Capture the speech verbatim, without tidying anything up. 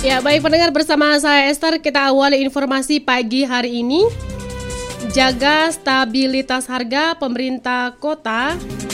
Ya, baik pendengar, bersama saya Esther, kita awali informasi pagi hari ini. Jaga stabilitas harga, pemerintah kota